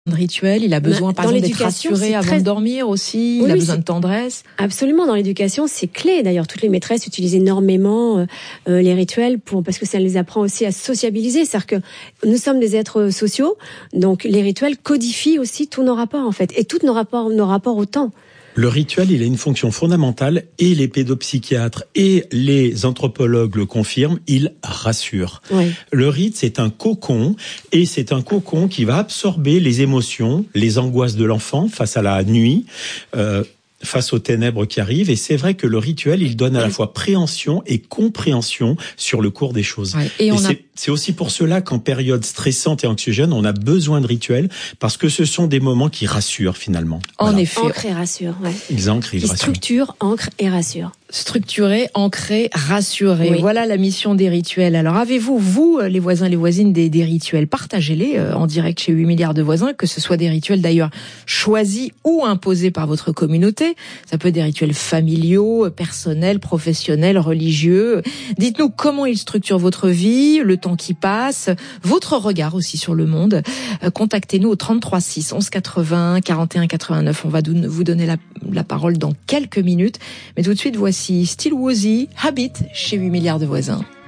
de rituel, il a besoin par exemple d'être rassuré avant de dormir aussi, il a besoin de tendresse. Absolument, dans l'éducation, c'est clé. D'ailleurs, toutes les maîtresses utilisent énormément les rituels parce que ça les apprend aussi à sociabiliser. C'est-à-dire que nous sommes des êtres sociaux, donc les rituels codifient aussi tous nos rapports en fait, et tous nos rapports au temps. Le rituel, il a une fonction fondamentale, et les pédopsychiatres et les anthropologues le confirment, il rassure. Oui. Le rite, c'est un cocon, et c'est un cocon qui va absorber les émotions, les angoisses de l'enfant face à la nuit, face aux ténèbres qui arrivent. Et c'est vrai que le rituel, il donne à la fois préhension et compréhension sur le cours des choses. Ouais. Et c'est aussi pour cela qu'en période stressante et anxiogène, on a besoin de rituels, parce que ce sont des moments qui rassurent finalement. En effet. Ancrent et rassurent. Ouais. Ils ancrent, ils rassurent. Structurent, ancrent et rassurent. Structuré, ancré, rassuré. Oui. Voilà la mission des rituels. Alors avez-vous, vous, les voisins, les voisines, des rituels? Partagez-les en direct chez 8 milliards de voisins, que ce soit des rituels d'ailleurs choisis ou imposés par votre communauté. Ça peut être des rituels familiaux, personnels, professionnels, religieux. Dites-nous comment ils structurent votre vie, le temps qui passe, votre regard aussi sur le monde. Contactez-nous au 33 6 11 80 41 89. On va vous donner la parole dans quelques minutes. Mais tout de suite, voici Still Woozy, Habit, chez 8 milliards de voisins.